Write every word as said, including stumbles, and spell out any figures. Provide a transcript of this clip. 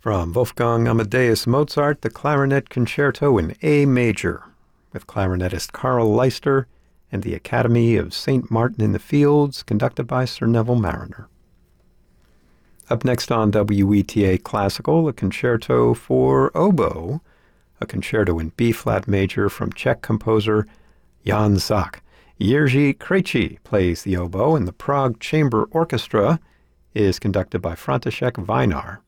From Wolfgang Amadeus Mozart, the Clarinet Concerto in A Major, with clarinetist Carl Leister and the Academy of Saint Martin in the Fields, conducted by Sir Neville Marriner. Up next on W E T A Classical, a concerto for oboe, a concerto in B-flat major from Czech composer Jan Zach. Jiří Krejčí plays the oboe, and the Prague Chamber Orchestra is conducted by František Vajnar.